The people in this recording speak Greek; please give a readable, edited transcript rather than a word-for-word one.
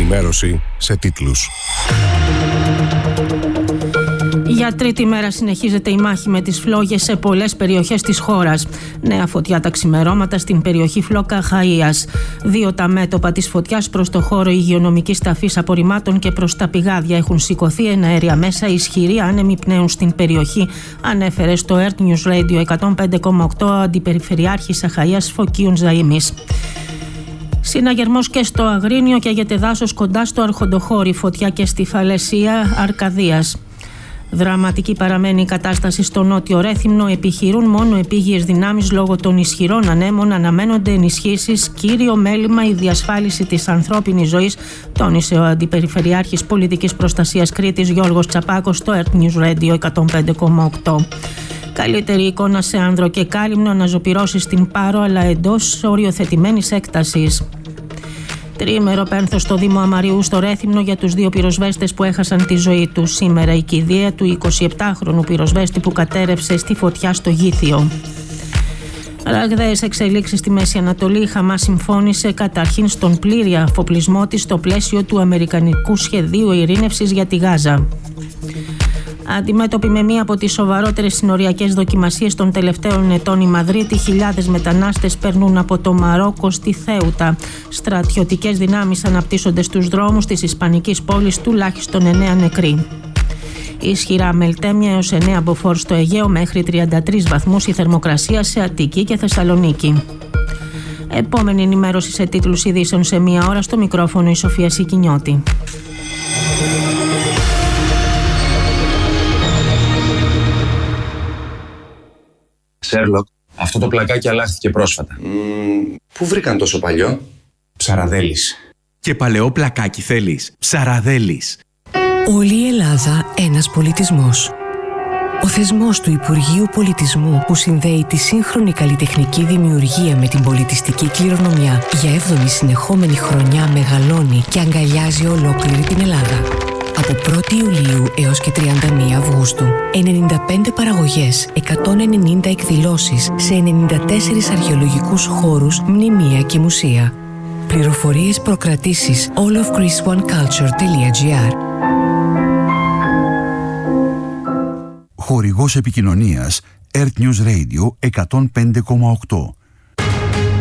Ενημέρωση σε τίτλους. Για τρίτη μέρα συνεχίζεται η μάχη με τις φλόγες σε πολλές περιοχές της χώρας. Νέα φωτιά τα ξημερώματα στην περιοχή Φλόκα Χαΐας. 2 τα μέτωπα της φωτιάς προς το χώρο υγειονομικής ταφής απορριμμάτων και προς τα πηγάδια έχουν σηκωθεί εναέρια μέσα. Ισχυροί άνεμοι πνέουν στην περιοχή, ανέφερε στο Earth News Radio 105,8 αντιπεριφερειάρχης Αχαΐας Φωκίων Ζαΐμης. Συναγερμός και στο Αγρίνιο και αγεται δάσος κοντά στο Αρχοντοχώρι, φωτιά και στη Φαλαισία Αρκαδίας. Δραματική παραμένει η κατάσταση στο Νότιο Ρέθυμνο. Επιχειρούν μόνο επίγειες δυνάμεις λόγω των ισχυρών ανέμων. Αναμένονται ενισχύσεις. Κύριο μέλημα η διασφάλιση της ανθρώπινης ζωής, τόνισε ο Αντιπεριφερειάρχης Πολιτικής Προστασίας Κρήτης Γιώργος Τσαπάκος στο Earth News Radio 105,8. Καλύτερη εικόνα σε άνδρο και κάλυμνο, αναζωπυρώσεις στην Πάρο αλλά εντός οριοθετημένης έκτασης. Τριήμερο πένθος στο Δήμο Αμαριού στο Ρέθυμνο για τους 2 πυροσβέστες που έχασαν τη ζωή τους. Σήμερα η κηδεία του 27χρονου πυροσβέστη που κατέρευσε στη φωτιά στο Γήθιο. Ραγδαίες εξελίξεις στη Μέση Ανατολή. Η Χαμάς συμφώνησε καταρχήν στον πλήρη αφοπλισμό της στο πλαίσιο του Αμερικανικού Σχεδίου Ειρήνευσης για τη Γάζα. Αντιμέτωπη με μία από τις σοβαρότερες συνοριακές δοκιμασίες των τελευταίων ετών η Μαδρίτη, χιλιάδες μετανάστες περνούν από το Μαρόκο στη Θέουτα. Στρατιωτικές δυνάμεις αναπτύσσονται στους δρόμους της ισπανικής πόλης, τουλάχιστον 9 νεκροί. Ισχυρά μελτέμια έως 9 μποφόρ στο Αιγαίο, μέχρι 33 βαθμούς η θερμοκρασία σε Αττική και Θεσσαλονίκη. Επόμενη ενημέρωση σε τίτλους ειδήσεων σε 1 ώρα, στο μικρόφωνο η Σοφία Σικινιώτη. Σέρλοκ, αυτό το πλακάκι αλλάχθηκε πρόσφατα. Πού βρήκαν τόσο παλιό? Ψαραδέλης. Και παλαιό πλακάκι θέλεις? Ψαραδέλης. Όλη η Ελλάδα ένας πολιτισμός. Ο θεσμός του Υπουργείου Πολιτισμού που συνδέει τη σύγχρονη καλλιτεχνική δημιουργία με την πολιτιστική κληρονομιά για 7η συνεχόμενη χρονιά μεγαλώνει και αγκαλιάζει ολόκληρη την Ελλάδα. Από 1η Ιουλίου έως και 31 Αυγούστου, 95 παραγωγές, 190 εκδηλώσεις σε 94 αρχαιολογικούς χώρους, μνημεία και μουσεία. Πληροφορίες προκρατήσεις allofgreeceoneculture.gr. Χορηγός επικοινωνίας Earth News Radio 105,8.